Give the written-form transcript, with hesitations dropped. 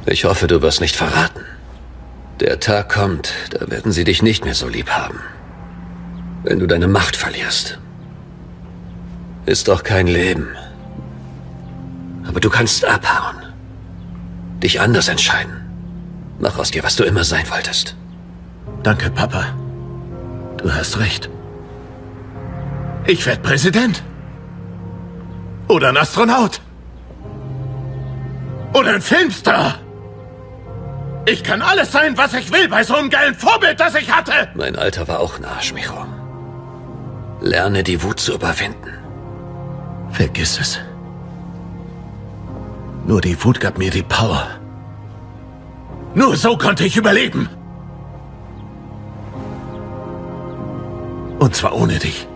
Ich hoffe, du wirst nicht verraten. Der Tag kommt, da werden sie dich nicht mehr so lieb haben. Wenn du deine Macht verlierst. Ist doch kein Leben. Aber du kannst abhauen. Dich anders entscheiden. Mach aus dir, was du immer sein wolltest. Danke, Papa. Du hast recht. Ich werde Präsident. Oder ein Astronaut. Oder ein Filmstar. Ich kann alles sein, was ich will, bei so einem geilen Vorbild, das ich hatte. Mein Alter war auch ein Arsch, Micho. Lerne, die Wut zu überwinden. Vergiss es. Nur die Wut gab mir die Power. Nur so konnte ich überleben. Und zwar ohne dich.